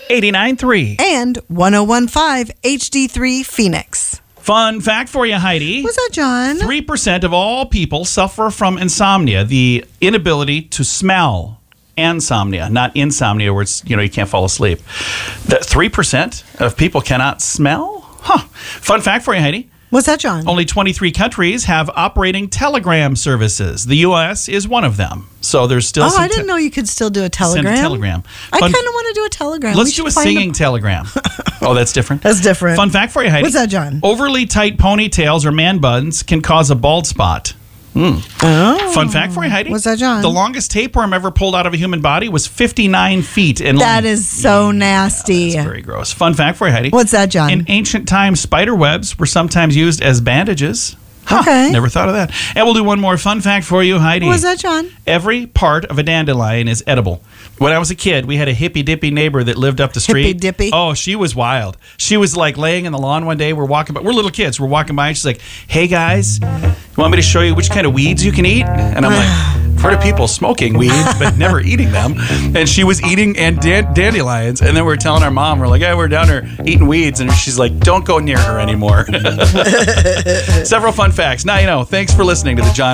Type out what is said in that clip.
89.3. And 101.5 HD3 Phoenix. Fun fact for you, Heidi. What's that, John? 3% of all people suffer from insomnia, the inability to smell. Ansomnia, not insomnia, where it's, you can't fall asleep. That 3% of people cannot smell? Huh. Fun fact for you, Heidi. What's that, John? Only 23 countries have operating telegram services. The U.S. is one of them. So there's still I didn't know you could still do a telegram. Send a telegram. I kind of want to do a telegram. Let's do a singing telegram. Oh, that's different. That's different. Fun fact for you, Heidi. What's that, John? Overly tight ponytails or man buns can cause a bald spot. Oh. Fun fact for you, Heidi. What's that, John? The longest tapeworm ever pulled out of a human body was 59 feet in length. That is so nasty. That's very gross. Fun fact for you, Heidi. What's that, John? In ancient times, spider webs were sometimes used as bandages. Okay. Never thought of that. And we'll do one more fun fact for you, Heidi. What's that, John? Every part of a dandelion is edible. When I was a kid, we had a hippy-dippy neighbor that lived up the street. Hippy-dippy? Oh, she was wild. She was like laying in the lawn one day. We're walking by. We're little kids. We're walking by, and she's like, "Hey, guys, you want me to show you which kind of weeds you can eat?" And I'm like, I've heard of people smoking weeds, but never eating them. And she was eating dandelions. And then we were telling our mom, we're like, "Yeah, we're down there eating weeds." And she's like, "Don't go near her anymore." Several fun facts. Now you know. Thanks for listening to the John